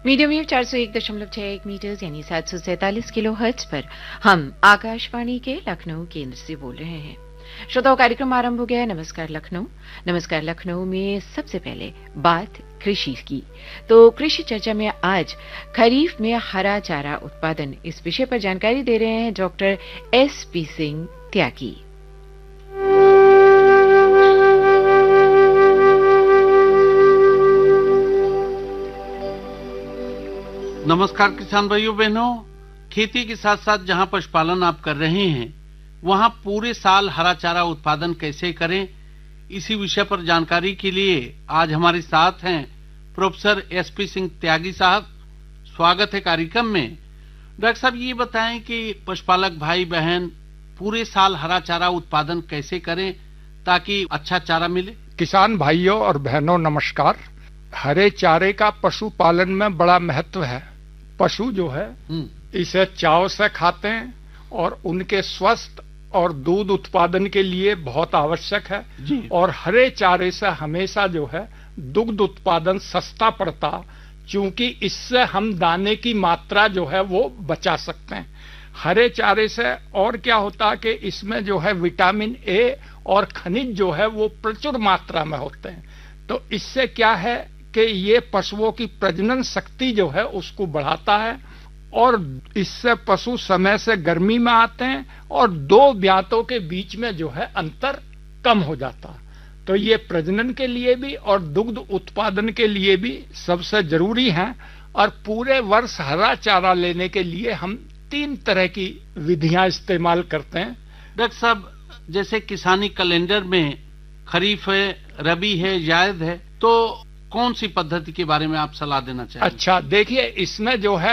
Medium wave 401.61 metres यानी 747 kilohertz पर हम आकाशवाणी के लखनऊ केंद्र से बोल रहे हैं। श्रोताओं, कार्यक्रम आरंभ हो गया है। नमस्कार लखनऊ। नमस्कार लखनऊ में सबसे पहले बात कृषि की। तो कृषि चर्चा में आज खरीफ में हरा चारा उत्पादन, इस विषय पर जानकारी दे रहे हैं डॉक्टर SP सिंह त्यागी। नमस्कार किसान भाइयों बहनों, खेती के साथ साथ जहां पशुपालन आप कर रहे हैं वहां पूरे साल हरा चारा उत्पादन कैसे करें, इसी विषय पर जानकारी के लिए आज हमारे साथ हैं प्रोफेसर SP सिंह त्यागी साहब। स्वागत है कार्यक्रम में। डॉक्टर साहब, ये बताएं कि पशुपालक भाई बहन पूरे साल हरा चारा उत्पादन कैसे करें ताकि अच्छा चारा मिले। किसान भाइयों और बहनों नमस्कार। हरे चारे का पशुपालन में बड़ा महत्व है। पशु जो है इसे चाव से खाते हैं और उनके स्वस्थ और दूध उत्पादन के लिए बहुत आवश्यक है जी। और हरे चारे से हमेशा जो है दुग्ध उत्पादन सस्ता पड़ता, क्योंकि इससे हम दाने की मात्रा जो है वो बचा सकते हैं। हरे चारे से और क्या होता है कि इसमें जो है विटामिन A और खनिज जो है वो प्रचुर मात्रा में होते हैं। तो इससे क्या है कि ये पशुओं की प्रजनन शक्ति जो है उसको बढ़ाता है और इससे पशु समय से गर्मी में आते हैं और दो ब्यातों के बीच में जो है अंतर कम हो जाता। तो ये प्रजनन के लिए भी और दुग्ध उत्पादन के लिए भी सबसे जरूरी है। और पूरे वर्ष हरा चारा लेने के लिए हम 3 तरह की विधियां इस्तेमाल करते हैं। डॉक्टर साहब, जैसे किसानी कैलेंडर में खरीफ है, रबी है, जायद है, तो कौन सी पद्धति के बारे में आप सलाह देना चाहेंगे? अच्छा, देखिए इसमें जो है